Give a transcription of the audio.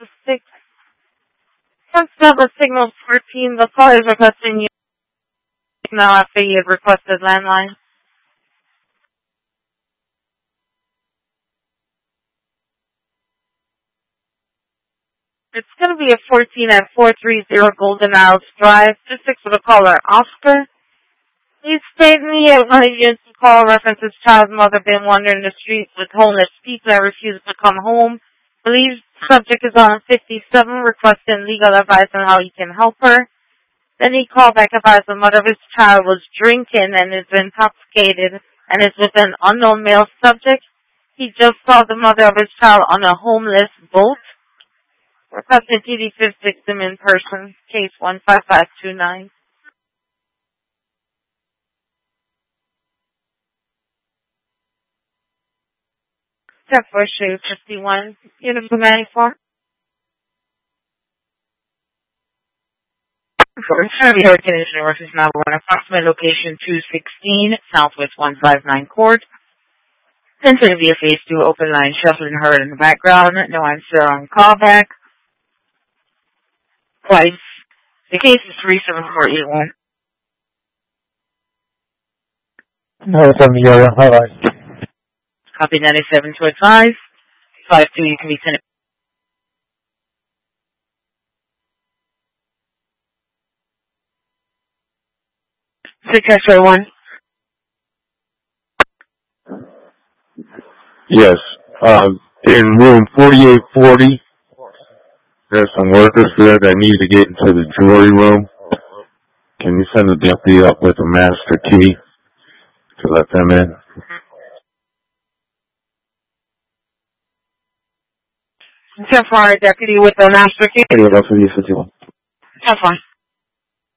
6. Since number signal 14, the call is requesting you now after you have requested landline. It's going to be a 14 at 430 Golden Isles Drive. Just stick with the caller, Oscar. Please state me at one of your call references child's mother been wandering the streets with homeless people and refuses to come home. Believes subject is on 57, requesting legal advice on how he can help her. Then he called back advised the mother of his child was drinking and is intoxicated and is with an unknown male subject. He just saw the mother of his child on a homeless boat. Requesting TD5 victim in person, case 15529. 51, Uniform 94. Heavy Hurricane Engineer Reference Number 1, approximate location 216, Southwest 159 Court. Sensitive via phase 2, open line, shuffling heard in the background, no answer on callback. Twice. The case is 37481. No, it's on the area. Highlight. Copy 97 to advise. 52, you can be sent. X-ray 1. Yes. In room 4840, there's some workers there that need to get into the jewelry room. Can you send the deputy up with a master key to let them in? 10-4, deputy with the master key. 10-4. 10-4.